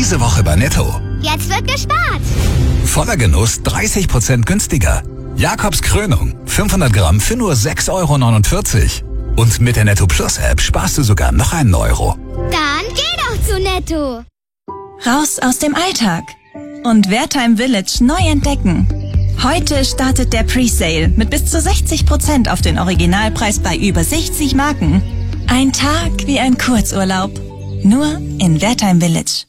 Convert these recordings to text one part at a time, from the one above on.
Diese Woche bei Netto. Jetzt wird gespart. Voller Genuss 30% günstiger. Jakobs Krönung 500 Gramm für nur 6,49 €. Und mit der Netto Plus App sparst du sogar noch einen Euro. Dann geh doch zu Netto. Raus aus dem Alltag und Wertheim Village neu entdecken. Heute startet der Presale mit bis zu 60% auf den Originalpreis bei über 60 Marken. Ein Tag wie ein Kurzurlaub. Nur in Wertheim Village.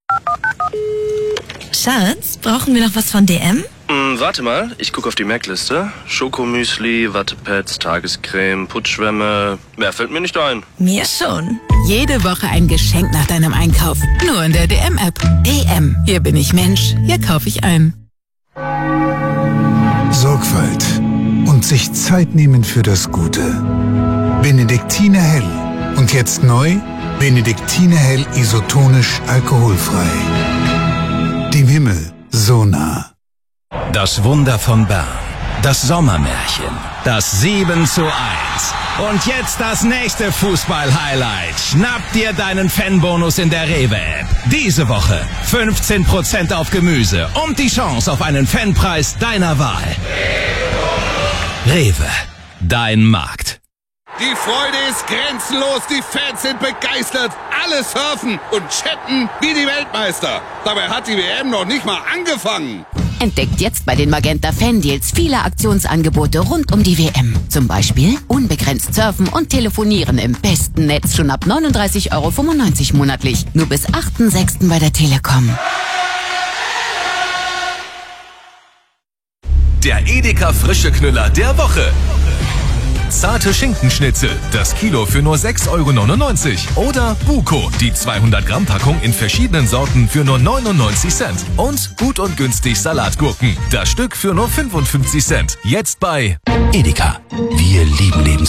Schatz, brauchen wir noch was von DM? Warte mal, ich gucke auf die Merkliste. Schokomüsli, Wattepads, Tagescreme, Putzschwämme. Mehr fällt mir nicht ein. Mir schon. Jede Woche ein Geschenk nach deinem Einkauf. Nur in der DM-App. DM. Hier bin ich Mensch. Hier kaufe ich ein. Sorgfalt und sich Zeit nehmen für das Gute. Benediktiner Hell. Und jetzt neu, Benediktiner Hell isotonisch alkoholfrei. Dem Himmel so nah. Das Wunder von Bern. Das Sommermärchen. Das 7:1. Und jetzt das nächste Fußball-Highlight. Schnapp dir deinen Fanbonus in der Rewe-App. Diese Woche 15% auf Gemüse und die Chance auf einen Fanpreis deiner Wahl. Rewe. Dein Markt. Die Freude ist grenzenlos, die Fans sind begeistert, alle surfen und chatten wie die Weltmeister. Dabei hat die WM noch nicht mal angefangen. Entdeckt jetzt bei den Magenta Fan-Deals viele Aktionsangebote rund um die WM. Zum Beispiel unbegrenzt surfen und telefonieren im besten Netz schon ab 39,95 € monatlich. Nur bis 8.6. bei der Telekom. Der Edeka Frische Knüller der Woche. Zarte Schinkenschnitzel, das Kilo für nur 6,99 €. Oder Buko, die 200 Gramm Packung in verschiedenen Sorten für nur 99 Cent. Und gut und günstig Salatgurken, das Stück für nur 55 Cent. Jetzt bei Edeka. Wir lieben Lebensmittel.